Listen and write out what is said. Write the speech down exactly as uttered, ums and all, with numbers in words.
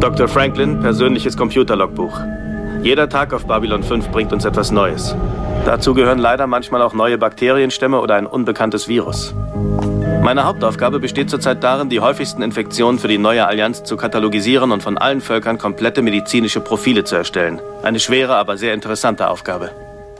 Doktor Franklin, persönliches Computerlogbuch. Jeder Tag auf Babylon fünf bringt uns etwas Neues. Dazu gehören leider manchmal auch neue Bakterienstämme oder ein unbekanntes Virus. Meine Hauptaufgabe besteht zurzeit darin, die häufigsten Infektionen für die neue Allianz zu katalogisieren und von allen Völkern komplette medizinische Profile zu erstellen. Eine schwere, aber sehr interessante Aufgabe.